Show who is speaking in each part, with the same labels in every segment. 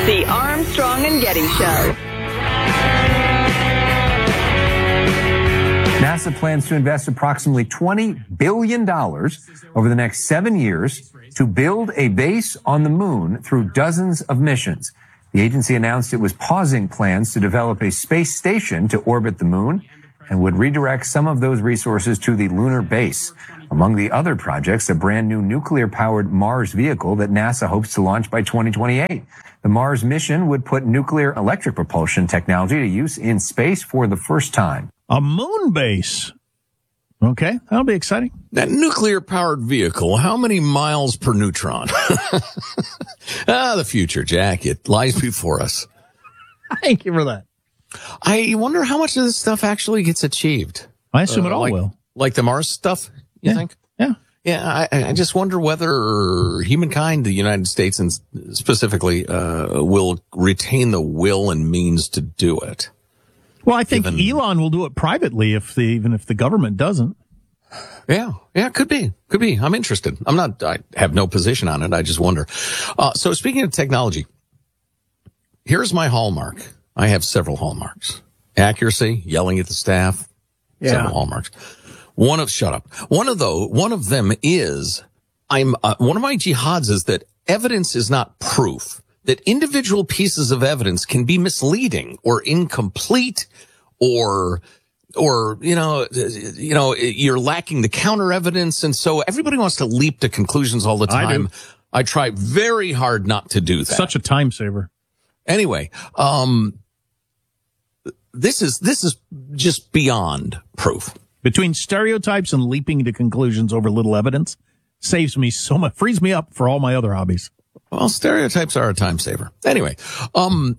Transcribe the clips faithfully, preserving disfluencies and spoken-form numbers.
Speaker 1: The Armstrong and Getty Show.
Speaker 2: NASA plans to invest approximately twenty billion dollars over the next seven years to build a base on the moon through dozens of missions. The agency announced it was pausing plans to develop a space station to orbit the moon and would redirect some of those resources to the lunar base. Among the other projects, a brand new nuclear-powered Mars vehicle that NASA hopes to launch by twenty twenty-eight. The Mars mission would put nuclear electric propulsion technology to use in space for the first time.
Speaker 3: A moon base. Okay, that'll be exciting.
Speaker 4: That nuclear-powered vehicle, how many miles per neutron? ah, the future, Jack. It lies before us.
Speaker 3: Thank you for that.
Speaker 4: I wonder how much of this stuff actually gets achieved.
Speaker 3: I assume uh, it all
Speaker 4: like,
Speaker 3: will.
Speaker 4: Like the Mars stuff, you
Speaker 3: yeah.
Speaker 4: think?
Speaker 3: Yeah.
Speaker 4: Yeah, I, I just wonder whether humankind, the United States and specifically, uh, will retain the will and means to do it.
Speaker 3: Well, I think
Speaker 4: Given,
Speaker 3: Elon will do it privately if the, even if the government doesn't.
Speaker 4: Yeah, yeah, could be, could be. I'm interested. I'm not, I have no position on it. I just wonder. Uh, so speaking of technology, here's my hallmark. I have several hallmarks. Accuracy, yelling at the staff, yeah. Several hallmarks. One of, shut up. One of those, one of them is, I'm, uh, one of my jihads is that evidence is not proof. That individual pieces of evidence can be misleading or incomplete or, or, you know, you know, you're lacking the counter evidence. And so everybody wants to leap to conclusions all the time. I, I try very hard not to do that.
Speaker 3: Such a time saver.
Speaker 4: Anyway, um, this is, this is just beyond proof.
Speaker 3: Between stereotypes and leaping to conclusions over little evidence saves me so much, frees me up for all my other hobbies.
Speaker 4: Well, stereotypes are a time saver. Anyway, um,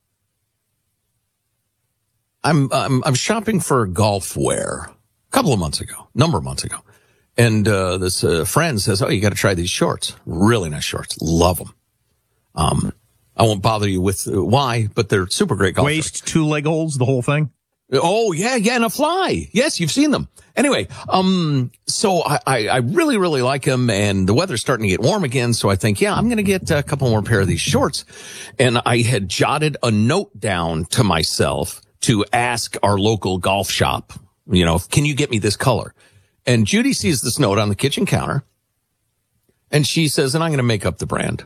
Speaker 4: I'm, I'm, I'm shopping for golf wear a couple of months ago, number of months ago. And, uh, this, uh, friend says, oh, you got to try these shorts. Really nice shorts. Love them. Um, I won't bother you with uh, why, but they're super great golf
Speaker 3: Waist,
Speaker 4: shorts.
Speaker 3: two leg holes, the whole thing.
Speaker 4: Oh, yeah, yeah, and a fly. Yes, you've seen them. Anyway, um, so I, I, I really, really like them, and the weather's starting to get warm again, so I think, yeah, I'm going to get a couple more pair of these shorts. And I had jotted a note down to myself to ask our local golf shop, you know, can you get me this color? And Judy sees this note on the kitchen counter, and she says, and I'm going to make up the brand.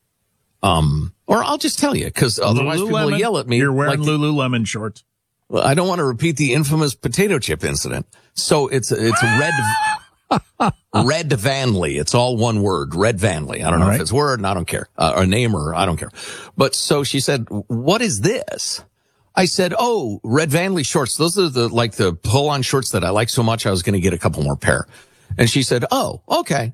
Speaker 4: Um, or I'll just tell you, because otherwise
Speaker 3: Lululemon.
Speaker 4: people will yell at me.
Speaker 3: You're wearing
Speaker 4: like
Speaker 3: Lululemon shorts.
Speaker 4: Well, I don't want to repeat the infamous potato chip incident. So it's, it's Red, Red Vanley. It's all one word, Red Vanley. I don't know all if right. it's a word and I don't care, uh, or name or I don't care. But so she said, what is this? I said, oh, Red Vanley shorts. Those are the, like the pull on shorts that I like so much. I was going to get a couple more pair. And she said, oh, okay.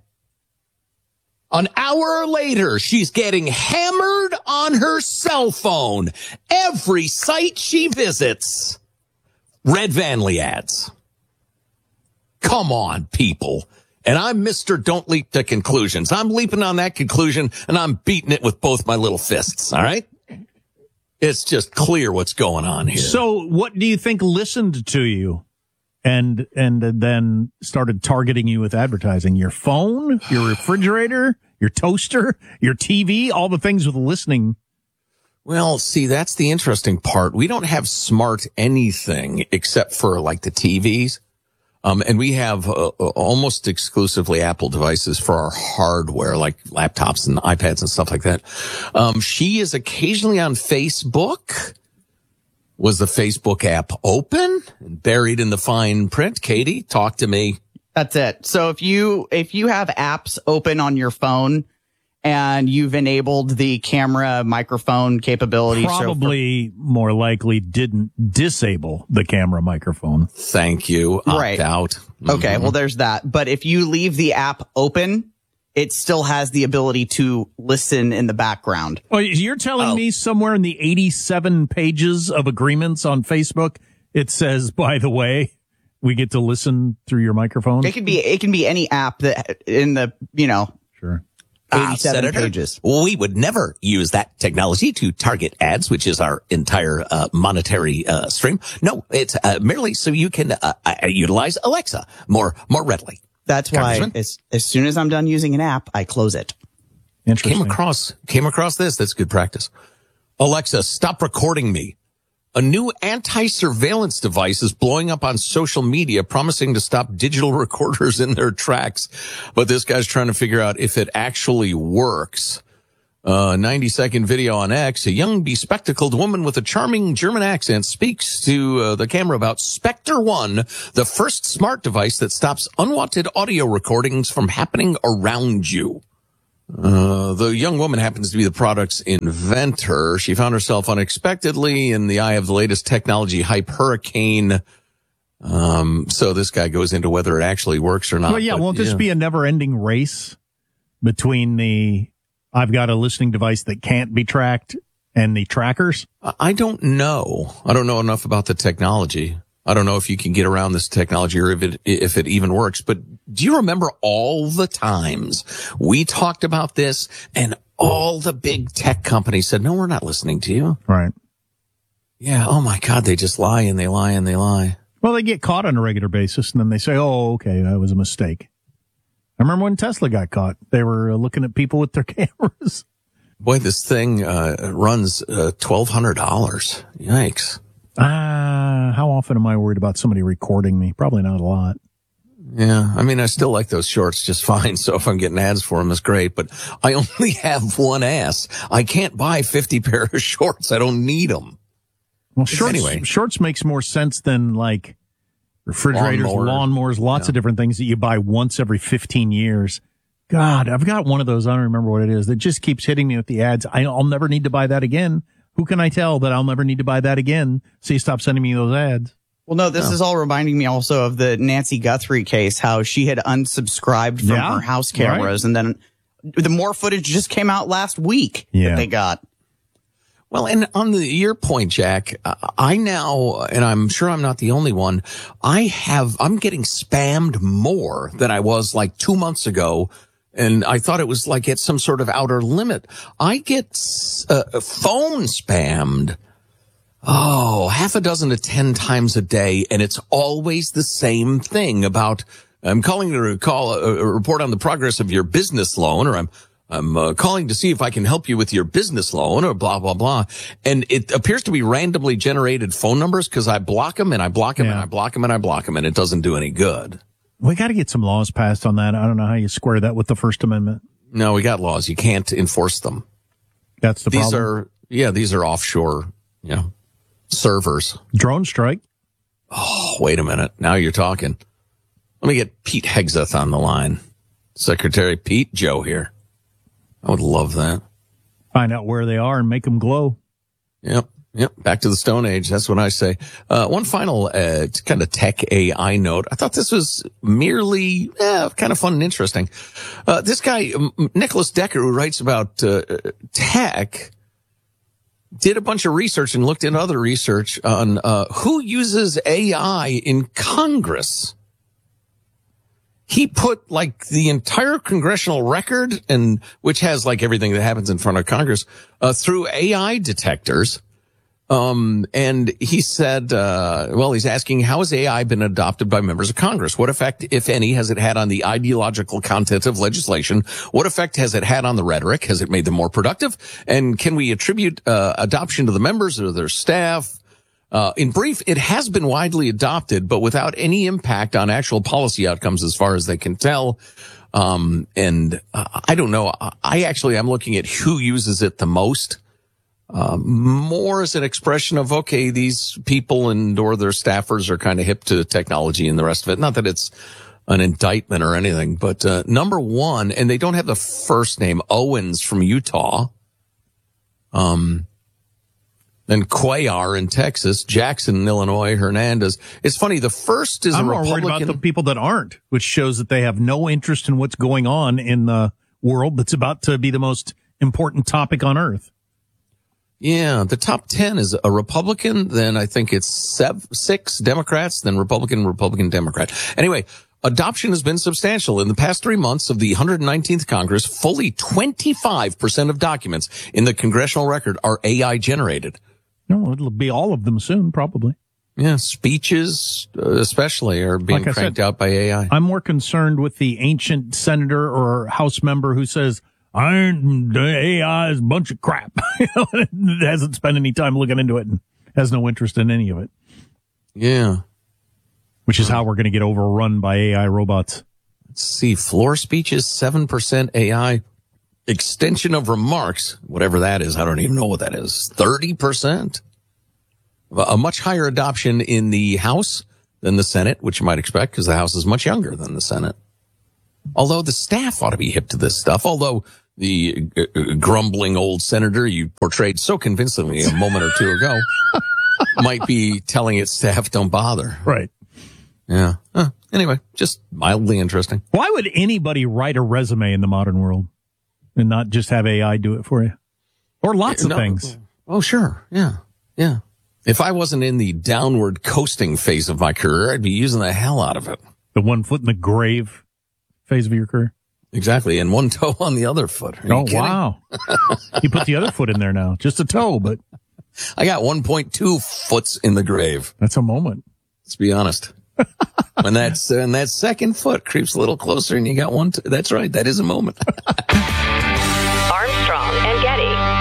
Speaker 4: An hour later, she's getting hammered on her cell phone. Every site she visits, Red Vanley ads. Come on, people. And I'm Mister Don't Leap to Conclusions. I'm leaping on that conclusion, and I'm beating it with both my little fists, all right? It's just clear what's going on here.
Speaker 3: So what do you think listened to you and and then started targeting you with advertising? Your phone, your refrigerator, your toaster, your T V, all the things with listening.
Speaker 4: Well, see, that's the interesting part. We don't have smart anything except for like the T Vs. Um, and we have uh, almost exclusively Apple devices for our hardware, like laptops and iPads and stuff like that. Um, she is occasionally on Facebook. Was the Facebook app open? Buried in the fine print? Katie, talk to me.
Speaker 5: That's it. So if you, if you have apps open on your phone and you've enabled the camera microphone capability.
Speaker 3: Probably so for, more likely didn't disable the camera microphone.
Speaker 4: Thank you. Opt
Speaker 5: right.
Speaker 4: out. Mm-hmm.
Speaker 5: Okay. Well, there's that. But if you leave the app open, it still has the ability to listen in the background.
Speaker 3: Well, you're telling oh. me somewhere in the eighty-seven pages of agreements on Facebook, it says, by the way, we get to listen through your microphone?
Speaker 5: It can be, it can be any app that in the, you know.
Speaker 3: Sure.
Speaker 5: eighty-seven
Speaker 4: uh, Senator,
Speaker 5: pages.
Speaker 4: We would never use that technology to target ads, which is our entire uh, monetary uh, stream. No, it's uh, merely so you can uh, uh, utilize Alexa more more readily.
Speaker 5: That's why as, as soon as I'm done using an app, I close it.
Speaker 4: Interesting. Came across came across this. That's good practice. Alexa, stop recording me. A new anti-surveillance device is blowing up on social media, promising to stop digital recorders in their tracks. But this guy's trying to figure out if it actually works. A uh, ninety second video on X, a young bespectacled woman with a charming German accent speaks to uh, the camera about Spectre One, the first smart device that stops unwanted audio recordings from happening around you. Uh, the young woman happens to be the product's inventor. She found herself unexpectedly in the eye of the latest technology hype hurricane. Um, so this guy goes into whether it actually works or not.
Speaker 3: Well, yeah,
Speaker 4: but,
Speaker 3: won't this
Speaker 4: yeah.
Speaker 3: be a never-ending race between the I've got a listening device that can't be tracked and the trackers?
Speaker 4: I don't know. I don't know enough about the technology. I don't know if you can get around this technology or if it, if it even works. But do you remember all the times we talked about this and all the big tech companies said, no, we're not listening to you?
Speaker 3: Right.
Speaker 4: Yeah. Oh, my God. They just lie and they lie and they lie.
Speaker 3: Well, they get caught on a regular basis, and then they say, oh, okay, that was a mistake. I remember when Tesla got caught. They were looking at people with their cameras.
Speaker 4: Boy, this thing uh, runs uh, twelve hundred dollars. Yikes.
Speaker 3: Ah, uh, how often am I worried about somebody recording me? Probably not a lot.
Speaker 4: Yeah, I mean, I still like those shorts just fine. So if I'm getting ads for them, that's great. But I only have one ass. I can't buy fifty pair of shorts. I don't need them.
Speaker 3: Well, shorts,
Speaker 4: anyway.
Speaker 3: shorts makes more sense than like refrigerators,
Speaker 4: Lawnmower.
Speaker 3: lawnmowers, lots
Speaker 4: Yeah.
Speaker 3: of different things that you buy once every fifteen years. God, I've got one of those. I don't remember what it is. That just keeps hitting me with the ads. I, I'll never need to buy that again. Who can I tell that I'll never need to buy that again? So you stop sending me those ads.
Speaker 5: Well, no, this
Speaker 4: Oh.
Speaker 5: is all reminding me also of the Nancy Guthrie case, how she had unsubscribed from
Speaker 3: Yeah,
Speaker 5: her house cameras. And then the more footage just came out last week
Speaker 3: Yeah.
Speaker 5: that they got.
Speaker 4: Well, and on the your point, Jack, uh, I now, and I'm sure I'm not the only one, I have, I'm getting spammed more than I was like two months ago. And I thought it was like at some sort of outer limit. I get uh, phone spammed. Oh, half a dozen to ten times a day. And it's always the same thing about, I'm calling to call a, a report on the progress of your business loan, or I'm I'm uh, calling to see if I can help you with your business loan, or blah, blah, blah. And it appears to be randomly generated phone numbers because I block them and I block them
Speaker 3: Yeah.
Speaker 4: and I block them and I block them, and it doesn't do any good.
Speaker 3: We got to get some laws passed on that. I don't know how you square that with the First Amendment.
Speaker 4: No, we got laws. You can't enforce them.
Speaker 3: That's the
Speaker 4: These
Speaker 3: problem.
Speaker 4: are, yeah, these are offshore, you know, servers.
Speaker 3: Drone strike.
Speaker 4: Oh, wait a minute. Now you're talking. Let me get Pete Hegseth on the line. Secretary Pete, Joe here. I would love that.
Speaker 3: Find out where they are and make them glow.
Speaker 4: Yep. Yep. Back to the Stone Age. That's what I say. Uh, one final, uh, kind of tech A I note. I thought this was merely, eh, kind of fun and interesting. Uh, this guy, um, Nicholas Decker, who writes about, uh, tech, did a bunch of research and looked into other research on, uh, who uses A I in Congress. He put like the entire congressional record, and which has like everything that happens in front of Congress, uh, through A I detectors. Um, and he said, uh, well, he's asking, how has A I been adopted by members of Congress? What effect, if any, has it had on the ideological content of legislation? What effect has it had on the rhetoric? Has it made them more productive? And can we attribute, uh, adoption to the members or their staff? Uh, in brief, it has been widely adopted, but without any impact on actual policy outcomes as far as they can tell. Um, and uh, I don't know. I actually, I'm looking at who uses it the most. Uh, more as an expression of, okay, these people and or their staffers are kind of hip to technology and the rest of it. Not that it's an indictment or anything, but, uh, number one, and they don't have the first name, Owens from Utah. Um, then Cuellar in Texas, Jackson in Illinois, Hernandez. It's funny. The first is
Speaker 3: I'm
Speaker 4: a
Speaker 3: more worried
Speaker 4: Republican.
Speaker 3: about the people that aren't, which shows that they have no interest in what's going on in the world that's about to be the most important topic on earth.
Speaker 4: Yeah, the top ten is a Republican, then I think it's seven, six Democrats, then Republican, Republican, Democrat. Anyway, adoption has been substantial. In the past three months of the one hundred nineteenth Congress, fully twenty-five percent of documents in the congressional record are A I generated.
Speaker 3: No, it'll be all of them soon, probably.
Speaker 4: Yeah, speeches uh, especially are being
Speaker 3: Like I
Speaker 4: cranked
Speaker 3: said,
Speaker 4: out by A I.
Speaker 3: I'm more concerned with the ancient senator or House member who says, Iron A I is a bunch of crap. It hasn't spent any time looking into it and has no interest in any of it.
Speaker 4: Yeah.
Speaker 3: Which is how we're going to get overrun by A I robots.
Speaker 4: Let's see. Floor speeches, seven percent A I. Extension of remarks, whatever that is, I don't even know what that is. thirty percent. A much higher adoption in the House than the Senate, which you might expect because the House is much younger than the Senate. Although the staff ought to be hip to this stuff. Although the uh, uh, grumbling old senator you portrayed so convincingly a moment or two ago might be telling its staff, don't bother.
Speaker 3: Right.
Speaker 4: Yeah. Huh. Anyway, just mildly interesting.
Speaker 3: Why would anybody write a resume in the modern world and not just have A I do it for you? Or lots of
Speaker 4: no,
Speaker 3: things.
Speaker 4: Oh, sure. Yeah. Yeah. If I wasn't in the downward coasting phase of my career, I'd be using the hell out of it.
Speaker 3: The one foot in the grave phase of your career?
Speaker 4: Exactly. And one toe on the other foot. Are you
Speaker 3: oh,
Speaker 4: kidding?
Speaker 3: Wow. You put the other foot in there now. Just a toe, but.
Speaker 4: I got one point two foots in the grave.
Speaker 3: That's a moment.
Speaker 4: Let's be honest. When that's, and that second foot creeps a little closer and you got one, t- that's right. That is a moment.
Speaker 1: Armstrong and Getty.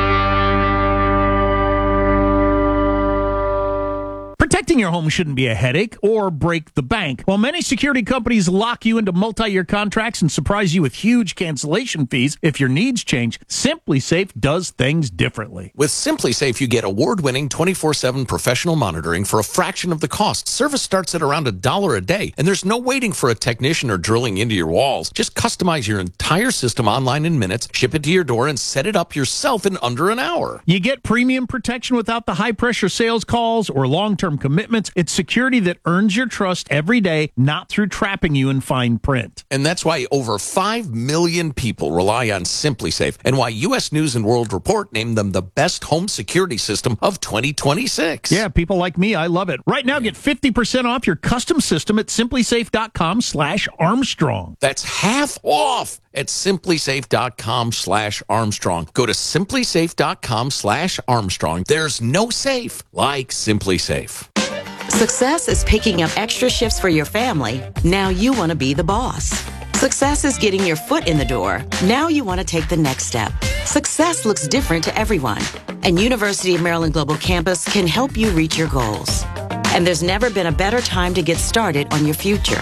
Speaker 3: Protecting your home shouldn't be a headache or break the bank. While many security companies lock you into multi-year contracts and surprise you with huge cancellation fees if your needs change, SimpliSafe does things differently.
Speaker 4: With SimpliSafe, you get award-winning twenty-four seven professional monitoring for a fraction of the cost. Service starts at around a dollar a day, and there's no waiting for a technician or drilling into your walls. Just customize your entire system online in minutes, ship it to your door, and set it up yourself in under an hour.
Speaker 3: You get premium protection without the high-pressure sales calls or long-term commitments. It's security that earns your trust every day, not through trapping you in fine print.
Speaker 4: And that's why over five million people rely on SimpliSafe, and why U S News and World Report named them the best home security system of twenty twenty-six.
Speaker 3: Yeah, people like me, I love it. Right now, get fifty percent off your custom system at simplisafe.com slash Armstrong.
Speaker 4: That's half off at simplisafe.com slash Armstrong. Go to simplisafe.com slash Armstrong. There's no safe like SimpliSafe.
Speaker 6: Success is picking up extra shifts for your family. Now you want to be the boss. Success is getting your foot in the door. Now you want to take the next step. Success looks different to everyone, and University of Maryland Global Campus can help you reach your goals. And there's never been a better time to get started on your future.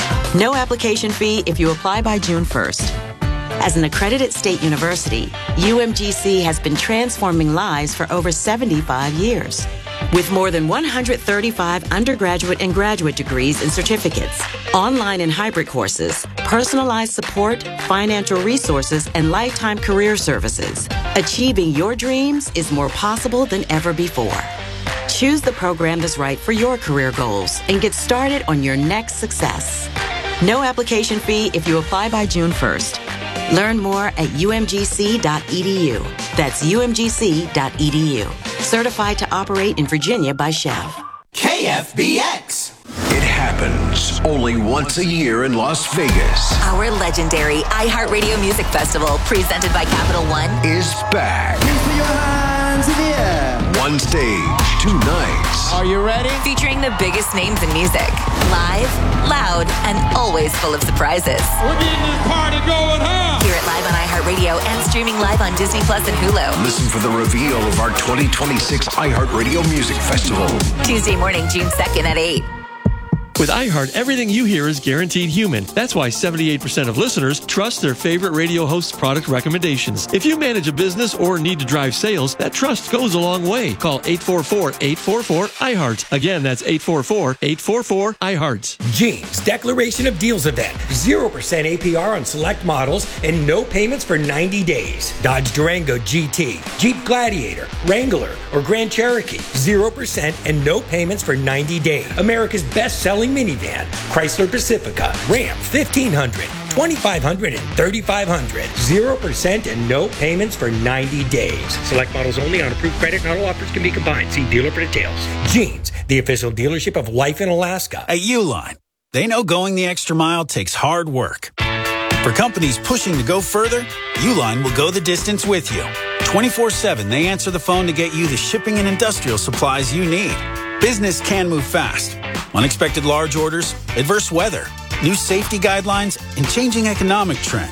Speaker 6: No application fee if you apply by June first. As an accredited state university, U M G C has been transforming lives for over seventy-five years. With more than one hundred thirty-five undergraduate and graduate degrees and certificates, online and hybrid courses, personalized support, financial resources, and lifetime career services, achieving your dreams is more possible than ever before. Choose the program that's right for your career goals and get started on your next success. No application fee if you apply by June first. Learn more at U M G C dot E D U. That's U M G C dot E D U. Certified to operate in Virginia by Chev.
Speaker 7: K F B X.
Speaker 8: It happens only once a year in Las Vegas.
Speaker 9: Our legendary iHeartRadio Music Festival, presented by Capital One,
Speaker 8: is back.
Speaker 7: Please put your hands in the air.
Speaker 8: One stage, two nights.
Speaker 7: Are you ready?
Speaker 9: featuring the biggest names in music. Live, loud, and always full of surprises.
Speaker 10: We're getting this party going, huh?
Speaker 9: Hear it live on iHeartRadio and streaming live on Disney Plus and Hulu.
Speaker 8: Listen for the reveal of our twenty twenty-six iHeartRadio Music Festival.
Speaker 9: Tuesday morning, June second at eight.
Speaker 11: With iHeart, everything you hear is guaranteed human. That's why seventy-eight percent of listeners trust their favorite radio host's product recommendations. If you manage a business or need to drive sales, that trust goes a long way. Call eight four four, eight four four, iHeart. Again, that's eight four four, eight four four, iHeart.
Speaker 12: Jeans Declaration of Deals event. zero percent A P R on select models and no payments for ninety days. Dodge Durango G T, Jeep Gladiator, Wrangler, or Grand Cherokee. zero percent and no payments for ninety days. America's best-selling minivan, Chrysler Pacifica, Ram fifteen hundred, twenty-five hundred, and thirty-five hundred. zero percent and no payments for ninety days. Select models only on approved credit. Not all offers can be combined. See dealer for details. Jeans, the official dealership of Life in Alaska.
Speaker 13: At Uline, they know going the extra mile takes hard work. For companies pushing to go further, Uline will go the distance with you. twenty-four seven, they answer the phone to get you the shipping and industrial supplies you need. Business can move fast. Unexpected large orders, adverse weather, new safety guidelines, and changing economic trends.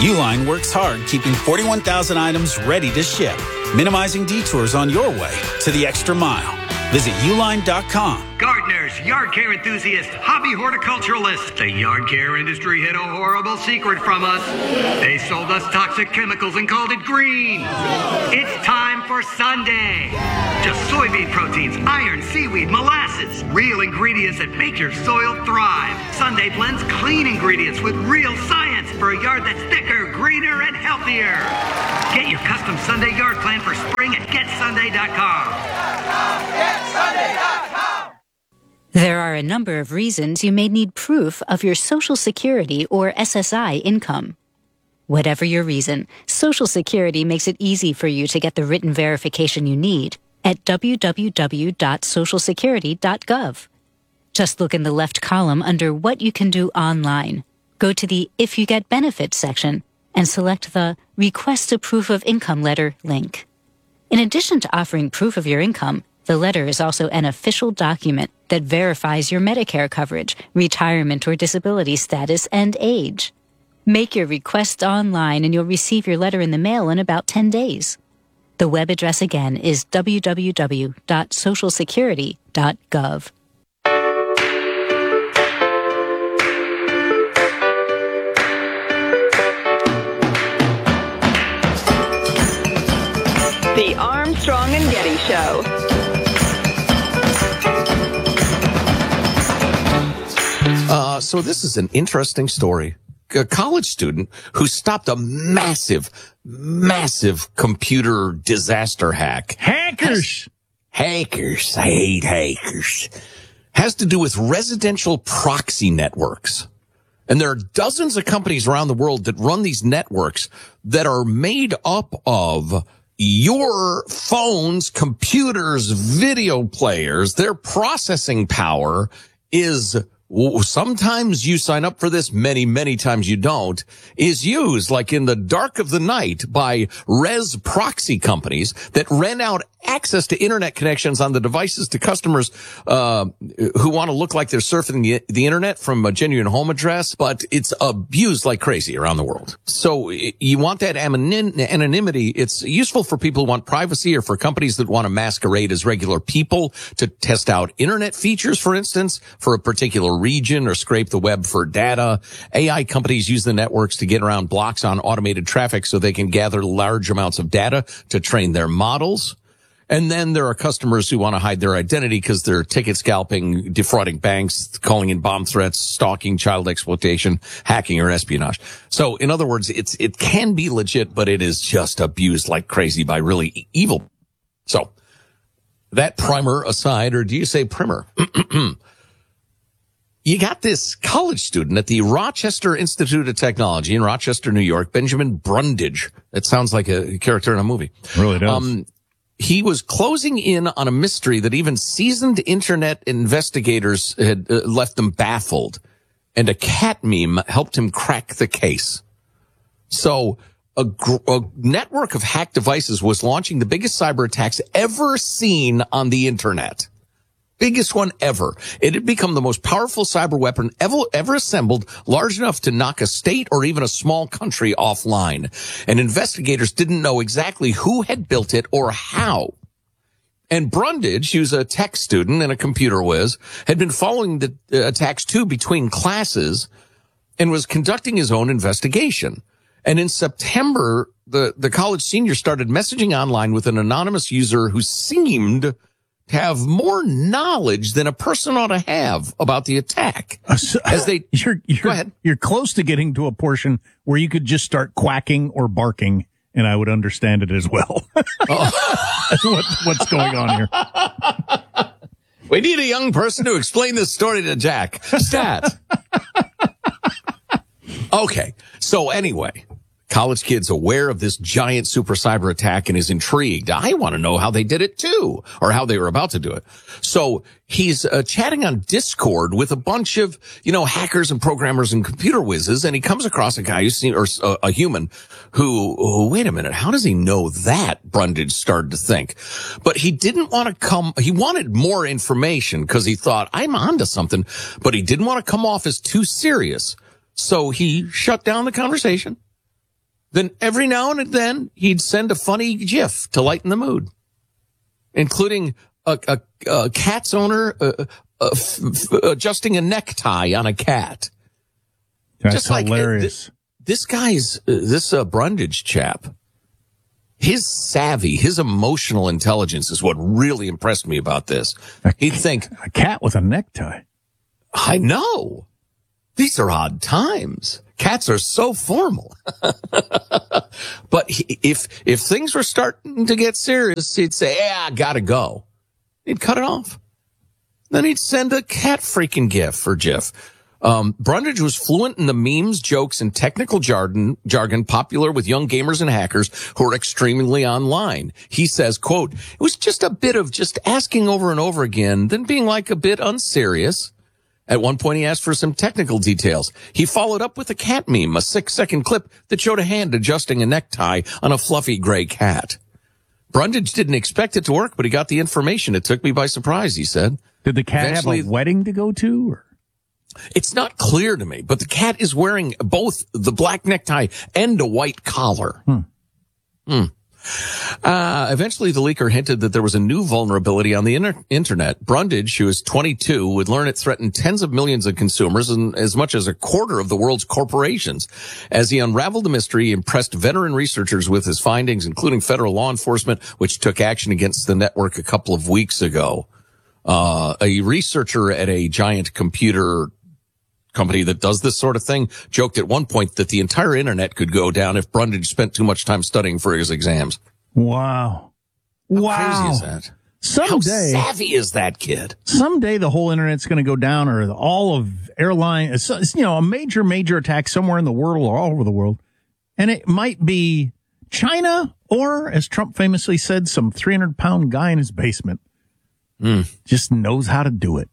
Speaker 13: Uline works hard keeping forty-one thousand items ready to ship, minimizing detours on your way to the extra mile. Visit uline dot com.
Speaker 14: Gardeners, yard care enthusiasts, hobby horticulturalists. The yard care industry hid a horrible secret from us. They sold us toxic chemicals and called it green. It's time for Sunday. Just soybean proteins, iron, seaweed, molasses. Real ingredients that make your soil thrive. Sunday blends clean ingredients with real science for a yard that's thicker, greener, and healthier. Get your custom Sunday yard plan for spring at get sunday dot com. get sunday dot com.
Speaker 15: There are a number of reasons you may need proof of your Social Security or S S I income. Whatever your reason, Social Security makes it easy for you to get the written verification you need at w w w dot social security dot gov. Just look in the left column under What You Can Do Online. Go to the If You Get Benefits section and select the Request a Proof of Income letter link. In addition to offering proof of your income, the letter is also an official document that verifies your Medicare coverage, retirement or disability status, and age. Make your request online and you'll receive your letter in the mail in about ten days. The web address again is w w w dot social security dot gov.
Speaker 1: The Armstrong and Getty Show.
Speaker 4: Uh, so this is an interesting story. A college student who stopped a massive, massive computer disaster hack.
Speaker 3: Hackers!
Speaker 4: Hackers. I hate hackers. Has to do with residential proxy networks. And there are dozens of companies around the world that run these networks that are made up of your phones, computers, video players. Their processing power is, sometimes you sign up for this, many, many times you don't, is used like in the dark of the night by res proxy companies that rent out access to internet connections on the devices to customers uh who want to look like they're surfing the, the internet from a genuine home address, but it's abused like crazy around the world. So you want that anonymity. It's useful for people who want privacy or for companies that want to masquerade as regular people to test out internet features, for instance, for a particular region or scrape the web for data. A I companies use the networks to get around blocks on automated traffic so they can gather large amounts of data to train their models. And then there are customers who want to hide their identity because they're ticket scalping, defrauding banks, calling in bomb threats, stalking, child exploitation, hacking, or espionage. So, in other words, it's it can be legit, but it is just abused like crazy by really evil. So, that primer aside, or do you say primer? You got this college student at the Rochester Institute of Technology in Rochester, New York, Benjamin Brundage. It sounds like a character in a movie.
Speaker 3: It really does. Um,
Speaker 4: He was closing in on a mystery that even seasoned internet investigators had uh, left them baffled, and a cat meme helped him crack the case. So a, gr- a network of hacked devices was launching the biggest cyber attacks ever seen on the internet. Biggest one ever. It had become the most powerful cyber weapon ever, ever assembled, large enough to knock a state or even a small country offline. And investigators didn't know exactly who had built it or how. And Brundage, who's a tech student and a computer whiz, had been following the uh, attacks too between classes and was conducting his own investigation. And in September, the, the college senior started messaging online with an anonymous user who seemed have more knowledge than a person ought to have about the attack.
Speaker 3: Uh, so, As they, you're, you're,
Speaker 4: go ahead.
Speaker 3: You're close to getting to a portion where you could just start quacking or barking, and I would understand it as well. Oh. That's what, what's going on here.
Speaker 4: We need a young person to explain this story to Jack. Stat. Okay. So anyway, college kid's aware of this giant super cyber attack and is intrigued. I want to know how they did it too, or how they were about to do it. So he's uh, chatting on Discord with a bunch of, you know, hackers and programmers and computer whizzes, and he comes across a guy who's seen, or uh, a human who, oh, wait a minute, how does he know that? Brundage started to think. But he didn't want to come, he wanted more information because he thought, I'm onto something, but he didn't want to come off as too serious. So he shut down the conversation. then every now and then he'd send a funny GIF to lighten the mood, including a, a, a cat's owner uh, uh, f- f- adjusting a necktie on a cat.
Speaker 3: That's
Speaker 4: Just like,
Speaker 3: hilarious.
Speaker 4: Uh, th- this guy's, uh, this uh, Brundage chap, his savvy, his emotional intelligence is what really impressed me about this.
Speaker 3: A
Speaker 4: He'd think,
Speaker 3: a cat with a necktie.
Speaker 4: I know. These are odd times. Cats are so formal. But he, if if things were starting to get serious, he'd say, yeah, I gotta go. He'd cut it off. Then he'd send a cat freaking gif or gif. Um, Brundage was fluent in the memes, jokes, and technical jargon, jargon popular with young gamers and hackers who are extremely online. He says, quote, it was just a bit of just asking over and over again, then being like a bit unserious. At one point, he asked for some technical details. He followed up with a cat meme, a six-second clip that showed a hand adjusting a necktie on a fluffy gray cat. Brundage didn't expect it to work, but he got the information. It took me by surprise, he said.
Speaker 3: Did the cat
Speaker 4: Eventually,
Speaker 3: have a wedding to go to? Or?
Speaker 4: It's not clear to me, but the cat is wearing both the black necktie and a white collar.
Speaker 3: Hmm.
Speaker 4: Hmm. Uh, eventually, the leaker hinted that there was a new vulnerability on the inter- internet. Brundage, who is twenty-two, would learn it threatened tens of millions of consumers and as much as a quarter of the world's corporations. As he unraveled the mystery, he impressed veteran researchers with his findings, including federal law enforcement, which took action against the network a couple of weeks ago. Uh, a researcher at a giant computer company that does this sort of thing joked at one point that the entire internet could go down if Brundage spent too much time studying for his exams.
Speaker 3: Wow.
Speaker 4: How
Speaker 3: wow.
Speaker 4: crazy is that?
Speaker 3: Someday,
Speaker 4: How savvy is that kid?
Speaker 3: Someday the whole internet's going to go down, or all of airline, you know, a major, major attack somewhere in the world or all over the world. And it might be China or, as Trump famously said, some three hundred pound guy in his basement.
Speaker 4: Mm.
Speaker 3: Just knows how to do it.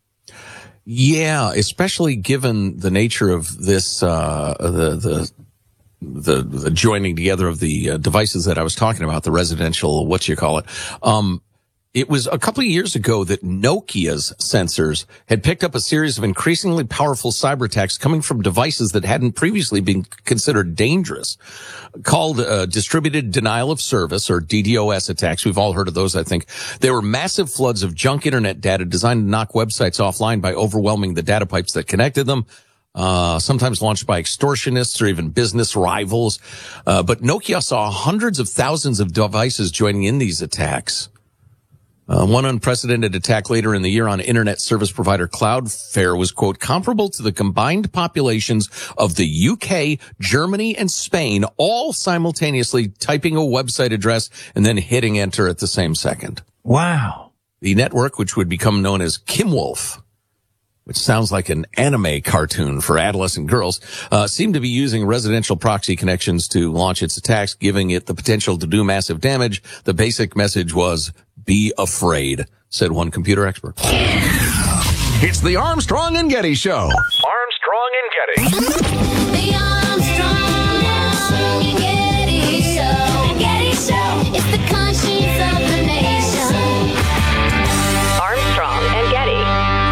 Speaker 4: Yeah, especially given the nature of this, uh, the, the, the, the joining together of the uh, devices that I was talking about, the residential, what you call it. Um, it was a couple of years ago that Nokia's sensors had picked up a series of increasingly powerful cyber attacks coming from devices that hadn't previously been considered dangerous, called uh, distributed denial of service, or D DoS attacks. We've all heard of those, I think. They were massive floods of junk internet data designed to knock websites offline by overwhelming the data pipes that connected them. Uh, sometimes launched by extortionists or even business rivals. Uh, but Nokia saw hundreds of thousands of devices joining in these attacks. Uh, one unprecedented attack later in the year on internet service provider Cloudflare was, quote, comparable to the combined populations of the U K, Germany, and Spain, all simultaneously typing a website address and then hitting enter at the same second.
Speaker 3: Wow.
Speaker 4: The network, which would become known as Kimwolf, which sounds like an anime cartoon for adolescent girls, uh, seemed to be using residential proxy connections to launch its attacks, giving it the potential to do massive damage. The basic message was, be afraid, said one computer expert.
Speaker 8: It's the Armstrong and Getty Show.
Speaker 16: Armstrong and Getty.
Speaker 17: The Armstrong and Getty Show. Getty Show. It's the conscience of the nation.
Speaker 1: Armstrong and Getty.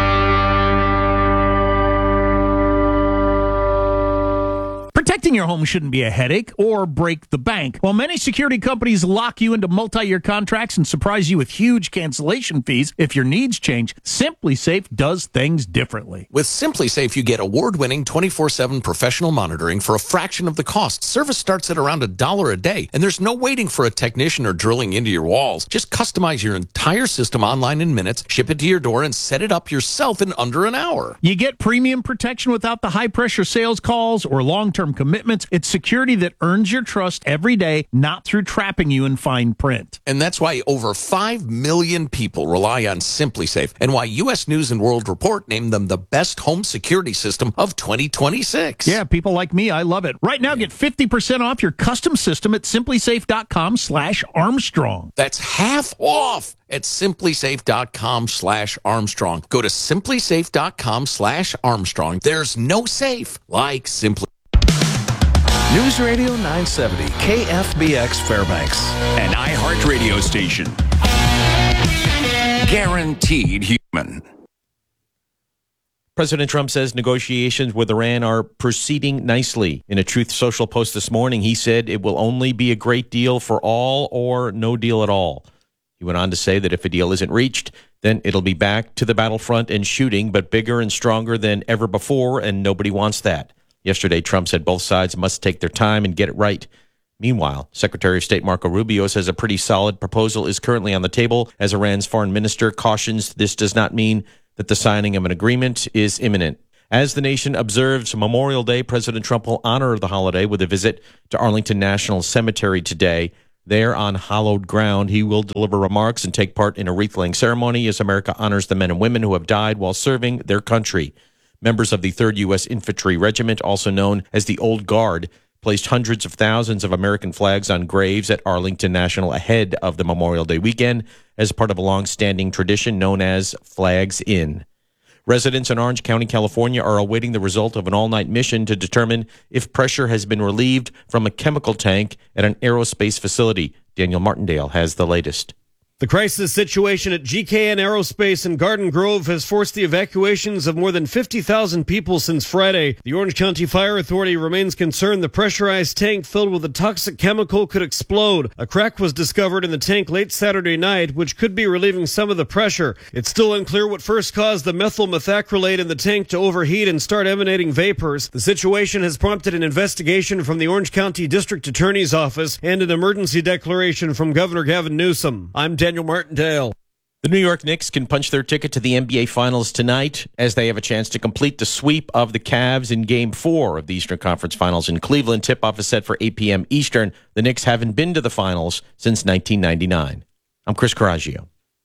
Speaker 3: Protecting your home shouldn't be a headache or break the bank. While many security companies lock you into multi-year contracts and surprise you with huge cancellation fees if your needs change, SimpliSafe does things differently.
Speaker 4: With SimpliSafe, you get award-winning twenty-four seven professional monitoring for a fraction of the cost. Service starts at around a dollar a day, and there's no waiting for a technician or drilling into your walls. Just customize your entire system online in minutes, ship it to your door, and set it up yourself in under an hour.
Speaker 3: You get premium protection without the high-pressure sales calls or long-term commitments. It's security that earns your trust every day, not through trapping you in fine print.
Speaker 4: And that's why over five million people rely on SimpliSafe, and why U S News and World Report named them the best home security system of twenty twenty-six.
Speaker 3: Yeah, people like me, I love it. Right now, get fifty percent off your custom system at simplisafe.com slash Armstrong.
Speaker 4: That's half off at simplisafe.com slash Armstrong. Go to simplisafe.com slash Armstrong. There's no safe like Simply.
Speaker 8: News Radio nine seventy, K F B X Fairbanks, an iHeart radio station. Guaranteed human.
Speaker 18: President Trump says negotiations with Iran are proceeding nicely. In a Truth Social post this morning, he said it will only be a great deal for all or no deal at all. He went on to say that if a deal isn't reached, then it'll be back to the battlefront and shooting, but bigger and stronger than ever before, and nobody wants that. Yesterday, Trump said both sides must take their time and get it right. Meanwhile, Secretary of State Marco Rubio says a pretty solid proposal is currently on the table, as Iran's foreign minister cautions this does not mean that the signing of an agreement is imminent. As the nation observes Memorial Day, President Trump will honor the holiday with a visit to Arlington National Cemetery today. There on hallowed ground, he will deliver remarks and take part in a wreath-laying ceremony as America honors the men and women who have died while serving their country. Members of the third U S Infantry Regiment, also known as the Old Guard, placed hundreds of thousands of American flags on graves at Arlington National ahead of the Memorial Day weekend as part of a long-standing tradition known as Flags In. Residents in Orange County, California are awaiting the result of an all-night mission to determine if pressure has been relieved from a chemical tank at an aerospace facility. Daniel Martindale has the latest.
Speaker 19: The crisis situation at G K N Aerospace in Garden Grove has forced the evacuations of more than fifty thousand people since Friday. The Orange County Fire Authority remains concerned the pressurized tank filled with a toxic chemical could explode. A crack was discovered in the tank late Saturday night, which could be relieving some of the pressure. It's still unclear what first caused the methyl methacrylate in the tank to overheat and start emanating vapors. The situation has prompted an investigation from the Orange County District Attorney's Office and an emergency declaration from Governor Gavin Newsom. I'm Daniel Martindale.
Speaker 18: The New York Knicks can punch their ticket to the N B A Finals tonight as they have a chance to complete the sweep of the Cavs in Game four of the Eastern Conference Finals in Cleveland. Tip-off is set for eight p.m. Eastern. The Knicks haven't been to the Finals since nineteen ninety-nine. I'm Chris Coraggio.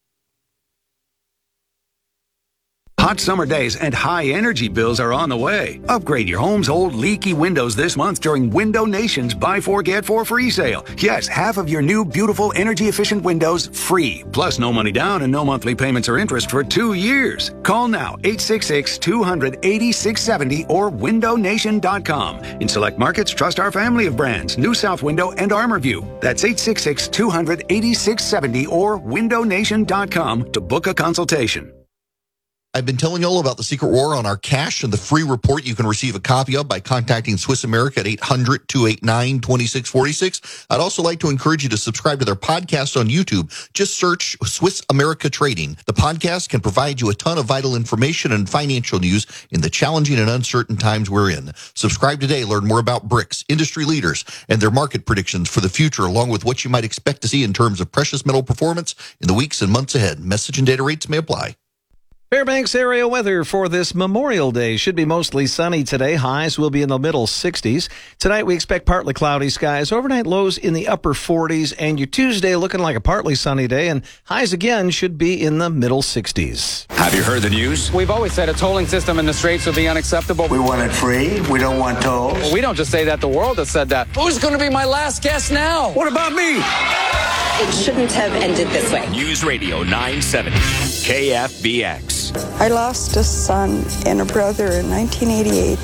Speaker 20: Hot summer days and high energy bills are on the way. Upgrade your home's old leaky windows this month during Window Nation's Buy Four Get Four free sale. Yes, half of your new beautiful energy efficient windows free. Plus no money down and no monthly payments or interest for two years. Call now eight six six, two hundred, eighty-six seventy or window nation dot com. In select markets, trust our family of brands, New South Window and ArmorView. That's eight six six, two hundred, eighty-six seventy or window nation dot com to book a consultation.
Speaker 21: I've been telling you all about the secret war on our cash and the free report you can receive a copy of by contacting Swiss America at eight hundred, two eight nine, two six four six. I'd also like to encourage you to subscribe to their podcast on YouTube. Just search Swiss America Trading. The podcast can provide you a ton of vital information and financial news in the challenging and uncertain times we're in. Subscribe today. Learn more about BRICS, industry leaders, and their market predictions for the future, along with what you might expect to see in terms of precious metal performance in the weeks and months ahead. Message and data rates may apply.
Speaker 22: Fairbanks area weather for this Memorial Day should be mostly sunny today. Highs will be in the middle sixties. Tonight we expect partly cloudy skies. Overnight lows in the upper forties. And your Tuesday looking like a partly sunny day. And highs again should be in the middle sixties.
Speaker 8: Have you heard the news?
Speaker 23: We've always said a tolling system in the Straits would be unacceptable.
Speaker 7: We want it free. We don't want tolls.
Speaker 23: Well, we don't just say that. The world has said that. Who's going to be my last guest now?
Speaker 7: What about me?
Speaker 24: It shouldn't have ended this way.
Speaker 8: News Radio nine seventy, K F B X.
Speaker 25: I lost a son and a brother in nineteen eighty-eight.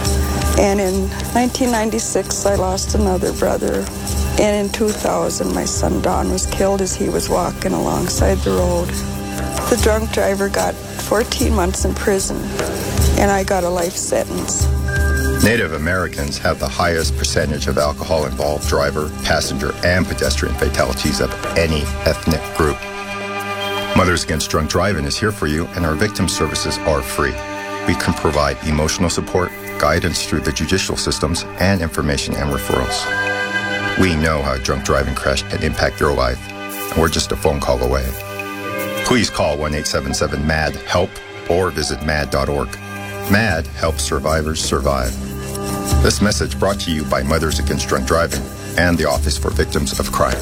Speaker 25: And in nineteen ninety-six, I lost another brother. And in two thousand, my son Don was killed as he was walking alongside the road. The drunk driver got fourteen months in prison, and I got a life sentence.
Speaker 26: Native Americans have the highest percentage of alcohol-involved driver, passenger, and pedestrian fatalities of any ethnic group. Mothers Against Drunk Driving is here for you, and our victim services are free. We can provide emotional support, guidance through the judicial systems, and information and referrals. We know how a drunk driving crash can impact your life, and we're just a phone call away. Please call one eight seven seven M A D HELP or visit mad dot org. MAD helps survivors survive. This message brought to you by Mothers Against Drunk Driving and the Office for Victims of Crime.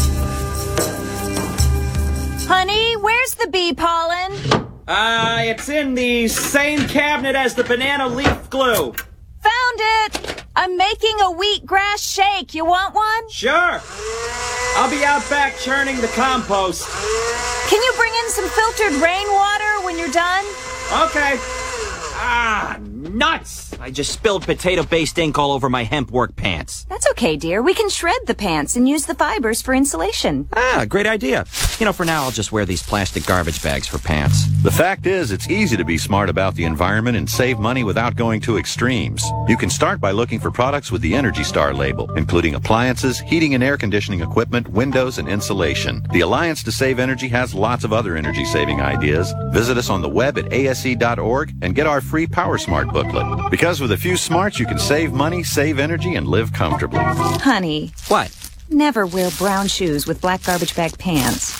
Speaker 27: Honey, where's the bee pollen?
Speaker 28: Uh, it's in the same cabinet as the banana leaf glue.
Speaker 27: Found it! I'm making a wheatgrass shake. You want one?
Speaker 28: Sure. I'll be out back churning the compost.
Speaker 27: Can you bring in some filtered rainwater when you're done?
Speaker 28: Okay. Ah, nuts! I just spilled potato-based ink all over my hemp work pants.
Speaker 27: That's okay, dear. We can shred the pants and use the fibers for insulation.
Speaker 28: Ah, great idea. You know, for now, I'll just wear these plastic garbage bags for pants.
Speaker 2: The fact is, it's easy to be smart about the environment and save money without going to extremes. You can start by looking for products with the Energy Star label, including appliances, heating and air conditioning equipment, windows, and insulation. The Alliance to Save Energy has lots of other energy-saving ideas. Visit us on the web at A S E dot org and get our free Power Smart booklet. Because with a few smarts, you can save money, save energy, and live comfortably.
Speaker 27: Honey.
Speaker 28: What?
Speaker 27: Never wear brown shoes with black garbage bag pants.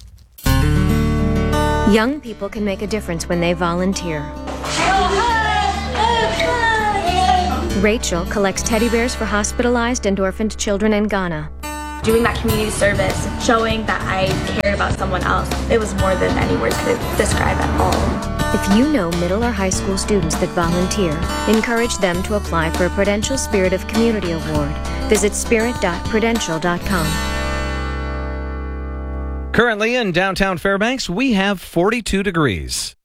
Speaker 5: Young people can make a difference when they volunteer. Rachel collects teddy bears for hospitalized and orphaned children in Ghana.
Speaker 6: Doing that community service, showing that I cared about someone else, it was more than any words could describe at all.
Speaker 5: If you know middle or high school students that volunteer, encourage them to apply for a Prudential Spirit of Community Award. Visit spirit dot prudential dot com.
Speaker 22: Currently in downtown Fairbanks, we have forty-two degrees.